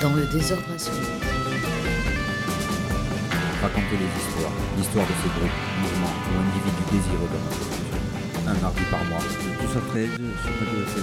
Dans le désordre absolu. Raconter les histoires, l'histoire de ce groupe, mouvement ou individu désireux de notre culture. Un mardi par mois. De 12 à 13 sur Radio FM.